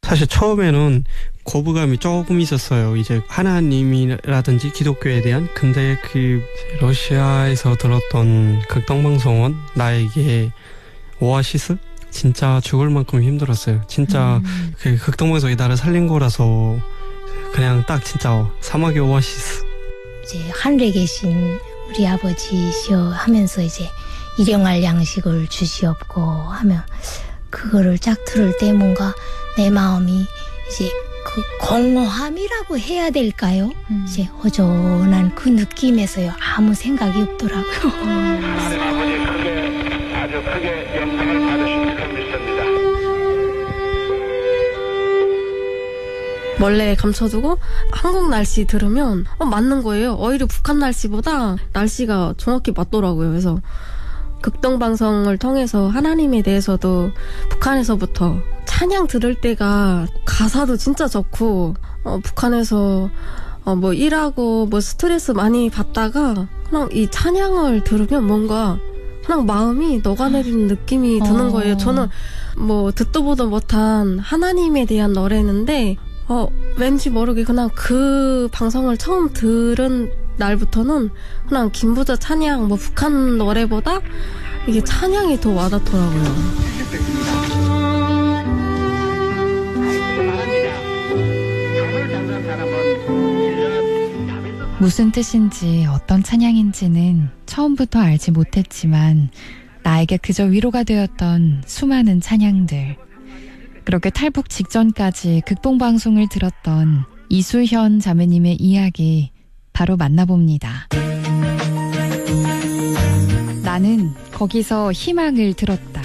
사실 처음에는 거부감이 조금 있었어요. 이제 하나님이라든지 기독교에 대한. 근데 그 러시아에서 들었던 극동방송은 나에게 오아시스? 진짜 죽을 만큼 힘들었어요. 진짜 그 극동방송이 나를 살린 거라서 그냥 딱 진짜 사막의 오아시스. 이제 하늘에 계신 우리 아버지시여 하면서 이제 일용할 양식을 주시옵고 하면 그거를 쫙 들을 때 뭔가 내 마음이 이제 그 공허함이라고 해야 될까요? 이제 허전한 그 느낌에서요 아무 생각이 없더라고요. 하나님 아버지 아주 크게 영광을 받으시길 믿습니다. 원래 감춰두고 한국 날씨 들으면 맞는 거예요. 오히려 북한 날씨보다 날씨가 정확히 맞더라고요. 그래서 극동방송을 통해서 하나님에 대해서도 북한에서부터 찬양 들을 때가 가사도 진짜 좋고 북한에서 뭐 일하고 뭐 스트레스 많이 받다가 그냥 이 찬양을 들으면 뭔가 그냥 마음이 녹아내리는 느낌이 드는 거예요. 저는 뭐 듣도 보도 못한 하나님에 대한 노래는데 왠지 모르게 그냥 그 방송을 처음 들은 날부터는 그냥 김부자 찬양 뭐 북한 노래보다 이게 찬양이 더 와닿더라고요. 무슨 뜻인지 어떤 찬양인지는 처음부터 알지 못했지만 나에게 그저 위로가 되었던 수많은 찬양들. 그렇게 탈북 직전까지 극동방송을 들었던 이수현 자매님의 이야기 바로 만나봅니다. 나는 거기서 희망을 들었다.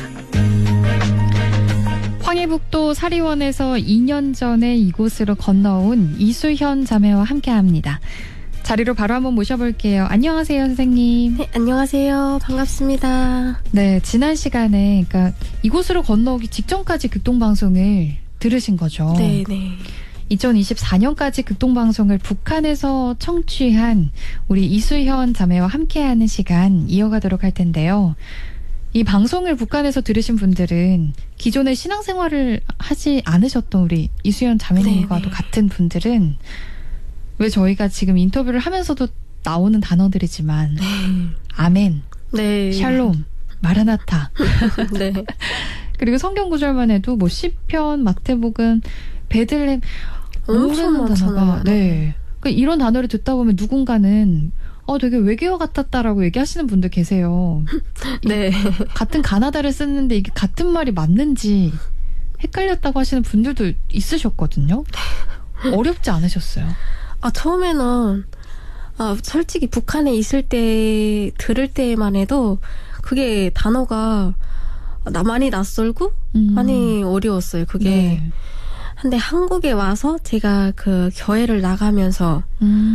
황해북도 사리원에서 2년 전에 이곳으로 건너온 이수현 자매와 함께합니다. 자리로 바로 한번 모셔볼게요. 안녕하세요, 선생님. 네, 안녕하세요. 반갑습니다. 네, 지난 시간에 그러니까 이곳으로 건너오기 직전까지 극동방송을 들으신 거죠. 네, 네. 2024년까지 극동방송을 북한에서 청취한 우리 이수현 자매와 함께하는 시간 이어가도록 할 텐데요. 이 방송을 북한에서 들으신 분들은 기존에 신앙생활을 하지 않으셨던 우리 이수현 자매님과도 같은 분들은 왜 저희가 지금 인터뷰를 하면서도 나오는 단어들이지만 아멘, 네. 샬롬, 마라나타 네. 그리고 성경 구절만 해도 뭐 시편, 마태복음, 베들레헴 엄청 모르는 단어가 네. 그러니까 이런 단어를 듣다 보면 누군가는 되게 외계어 같았다라고 얘기하시는 분들 계세요. 네. 같은 가나다를 쓰는데 이게 같은 말이 맞는지 헷갈렸다고 하시는 분들도 있으셨거든요. 어렵지 않으셨어요? 처음에는 솔직히 북한에 있을 때 들을 때만 해도 그게 단어가 많이 낯설고 많이 어려웠어요. 그게. 네. 근데 한국에 와서 제가 그 교회를 나가면서는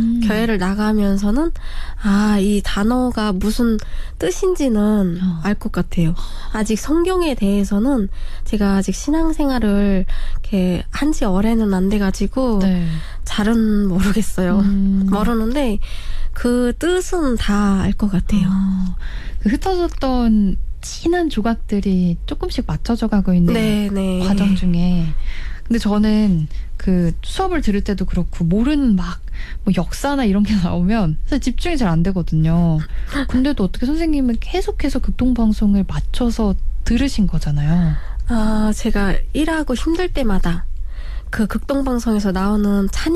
이 단어가 무슨 뜻인지는 알 것 같아요. 아직 성경에 대해서는 제가 아직 신앙생활을 이렇게 한지 오래는 안 돼가지고 네. 잘은 모르겠어요. 모르는데 그 뜻은 다 알 것 같아요. 그 흩어졌던 진한 조각들이 조금씩 맞춰져 가고 있는 네. 과정 중에 근데 저는 그 수업을 들을 때도 그렇고 모르는 막 뭐 역사나 이런 게 나오면 사실 집중이 잘 안 되거든요. 근데도 어떻게 선생님은 계속해서 극동방송을 맞춰서 들으신 거잖아요. 제가 일하고 힘들 때마다 그 극동방송에서 나오는 찬양